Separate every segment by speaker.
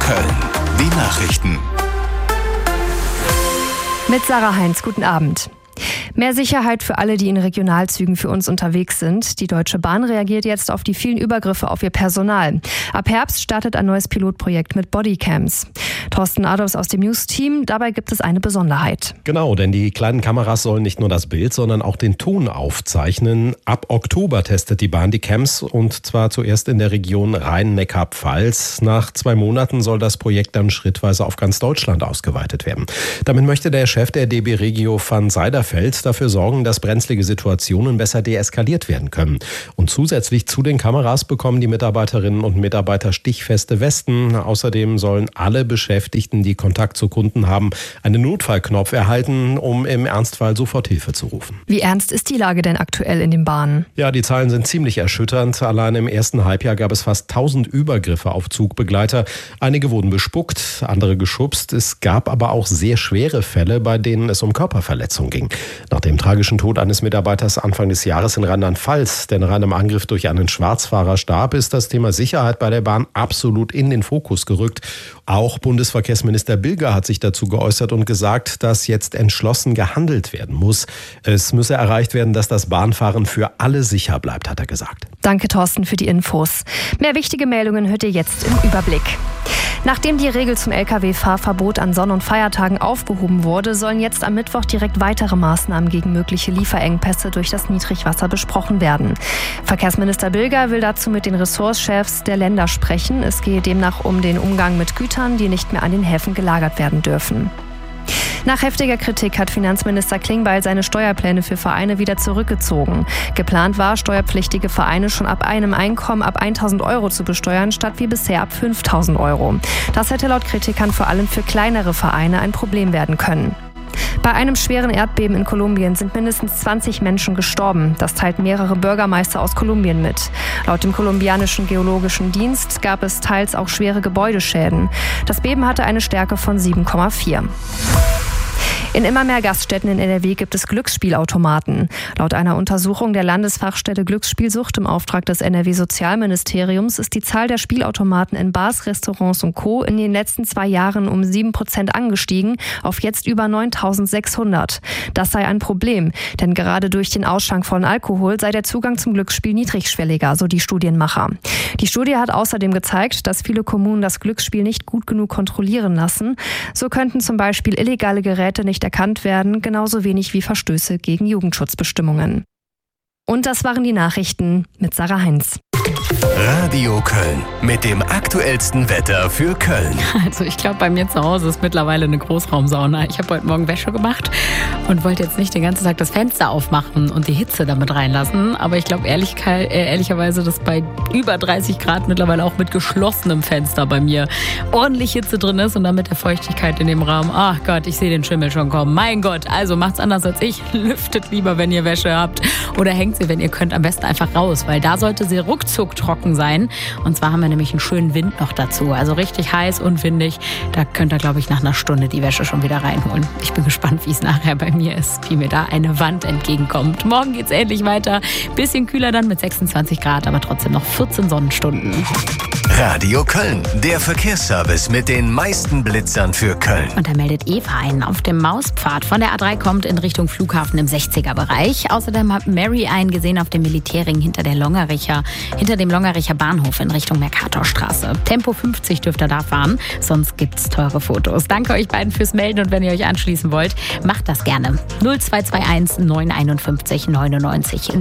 Speaker 1: Köln. Die Nachrichten.
Speaker 2: Mit Sarah Heinz, guten Abend. Mehr Sicherheit für alle, die in Regionalzügen für uns unterwegs sind. Die Deutsche Bahn reagiert jetzt auf die vielen Übergriffe auf ihr Personal. Ab Herbst startet ein neues Pilotprojekt mit Bodycams. Thorsten Adolfs aus dem News-Team, dabei gibt es eine Besonderheit.
Speaker 3: Genau, denn die kleinen Kameras sollen nicht nur das Bild, sondern auch den Ton aufzeichnen. Ab Oktober testet die Bahn die Cams und zwar zuerst in der Region Rhein-Neckar-Pfalz. Nach 2 Monaten soll das Projekt dann schrittweise auf ganz Deutschland ausgeweitet werden. Damit möchte der Chef der DB Regio van Seiderfeld dafür sorgen, dass brenzlige Situationen besser deeskaliert werden können. Und zusätzlich zu den Kameras bekommen die Mitarbeiterinnen und Mitarbeiter stichfeste Westen. Außerdem sollen alle Beschäftigten, die Kontakt zu Kunden haben, einen Notfallknopf erhalten, um im Ernstfall sofort Hilfe zu rufen.
Speaker 2: Wie ernst ist die Lage denn aktuell in den Bahnen?
Speaker 3: Ja, die Zahlen sind ziemlich erschütternd. Allein im ersten Halbjahr gab es fast 1000 Übergriffe auf Zugbegleiter. Einige wurden bespuckt, andere geschubst. Es gab aber auch sehr schwere Fälle, bei denen es um Körperverletzung ging. Nach dem tragischen Tod eines Mitarbeiters Anfang des Jahres in Rheinland-Pfalz, der nach einem Angriff durch einen Schwarzfahrer starb, ist das Thema Sicherheit bei der Bahn absolut in den Fokus gerückt. Auch Bundesverkehrsminister Bilger hat sich dazu geäußert und gesagt, dass jetzt entschlossen gehandelt werden muss. Es müsse erreicht werden, dass das Bahnfahren für alle sicher bleibt, hat er gesagt.
Speaker 2: Danke, Thorsten, für die Infos. Mehr wichtige Meldungen hört ihr jetzt im Überblick. Nachdem die Regel zum Lkw-Fahrverbot an Sonn- und Feiertagen aufgehoben wurde, sollen jetzt am Mittwoch direkt weitere Maßnahmen gegen mögliche Lieferengpässe durch das Niedrigwasser besprochen werden. Verkehrsminister Bilger will dazu mit den Ressortchefs der Länder sprechen. Es gehe demnach um den Umgang mit Gütern, die nicht mehr an den Häfen gelagert werden dürfen. Nach heftiger Kritik hat Finanzminister Klingbeil seine Steuerpläne für Vereine wieder zurückgezogen. Geplant war, steuerpflichtige Vereine schon ab einem Einkommen ab 1.000 € zu besteuern, statt wie bisher ab 5.000 €. Das hätte laut Kritikern vor allem für kleinere Vereine ein Problem werden können. Bei einem schweren Erdbeben in Kolumbien sind mindestens 20 Menschen gestorben. Das teilt mehrere Bürgermeister aus Kolumbien mit. Laut dem kolumbianischen Geologischen Dienst gab es teils auch schwere Gebäudeschäden. Das Beben hatte eine Stärke von 7,4. In immer mehr Gaststätten in NRW gibt es Glücksspielautomaten. Laut einer Untersuchung der Landesfachstelle Glücksspielsucht im Auftrag des NRW-Sozialministeriums ist die Zahl der Spielautomaten in Bars, Restaurants und Co. in den letzten 2 Jahren um 7% angestiegen, auf jetzt über 9.600. Das sei ein Problem, denn gerade durch den Ausschank von Alkohol sei der Zugang zum Glücksspiel niedrigschwelliger, so die Studienmacher. Die Studie hat außerdem gezeigt, dass viele Kommunen das Glücksspiel nicht gut genug kontrollieren lassen. So könnten zum Beispiel illegale Geräte nicht erkannt werden, genauso wenig wie Verstöße gegen Jugendschutzbestimmungen. Und das waren die Nachrichten mit Sarah Heinz.
Speaker 1: Radio Köln mit dem aktuellsten Wetter für Köln.
Speaker 4: Also ich glaube, bei mir zu Hause ist mittlerweile eine Großraumsauna. Ich habe heute Morgen Wäsche gemacht und wollte jetzt nicht den ganzen Tag das Fenster aufmachen und die Hitze damit reinlassen. Aber ich glaube ehrlicherweise, dass bei über 30 Grad mittlerweile auch mit geschlossenem Fenster bei mir ordentlich Hitze drin ist und damit der Feuchtigkeit in dem Raum. Ach Gott, ich sehe den Schimmel schon kommen. Mein Gott, also macht's anders als ich. Lüftet lieber, wenn ihr Wäsche habt oder hängt sie, wenn ihr könnt, am besten einfach raus, weil da sollte sie ruckzuck trocken sein. Und zwar haben wir nämlich einen schönen Wind noch dazu. Also richtig heiß und windig. Da könnt ihr, glaube ich, nach einer Stunde die Wäsche schon wieder reinholen. Ich bin gespannt, wie es nachher bei mir ist, wie mir da eine Wand entgegenkommt. Morgen geht's endlich weiter. Bisschen kühler dann mit 26 Grad, aber trotzdem noch 14 Sonnenstunden.
Speaker 1: Radio Köln, der Verkehrsservice mit den meisten Blitzern für Köln.
Speaker 4: Und da meldet Eva einen auf dem Mauspfad. Von der A3 kommt in Richtung Flughafen im 60er-Bereich. Außerdem hat Mary einen gesehen auf dem Militärring hinter dem Longericher Bahnhof in Richtung Mercatorstraße. Tempo 50 dürft ihr da fahren, sonst gibt's teure Fotos. Danke euch beiden fürs Melden und wenn ihr euch anschließen wollt, macht das gerne. 0221 951 99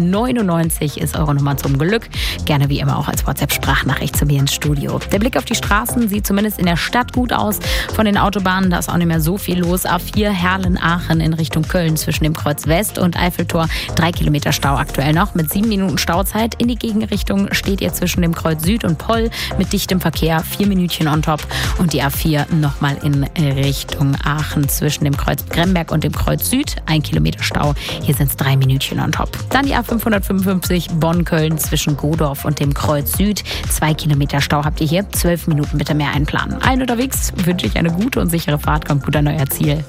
Speaker 4: 99 ist eure Nummer zum Glück. Gerne wie immer auch als WhatsApp-Sprachnachricht zu mir ins Studio. Der Blick auf die Straßen sieht zumindest in der Stadt gut aus. Von den Autobahnen, da ist auch nicht mehr so viel los. A4 Herlen-Aachen in Richtung Köln zwischen dem Kreuz West und Eiffeltor. 3 Kilometer Stau aktuell noch mit 7 Minuten Stauzeit. In die Gegenrichtung steht ihr zwischen dem Kreuz Süd und Poll mit dichtem Verkehr. 4 Minütchen on top. Und die A4 nochmal in Richtung Aachen zwischen dem Kreuz Gremberg und dem Kreuz Süd. 1 Kilometer Stau. Hier sind es 3 Minütchen on top. Dann die A555 Bonn-Köln zwischen Godorf und dem Kreuz Süd. 2 Kilometer Stau habt ihr hier. 12 Minuten bitte mehr einplanen. Allen unterwegs wünsche ich eine gute und sichere Fahrt. Kommt gut an euer Ziel.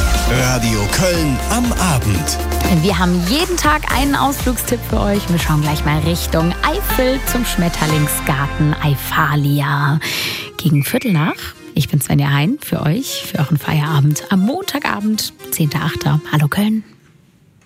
Speaker 1: Radio Köln am Abend.
Speaker 4: Wir haben jeden Tag einen Ausflugstipp für euch. Wir schauen gleich mal Richtung Eifel zum Schmetterlingsgarten Eifalia. gegen 7:15. Ich bin Svenja Hein für euch, für euren Feierabend am Montagabend, 10.8. Hallo Köln.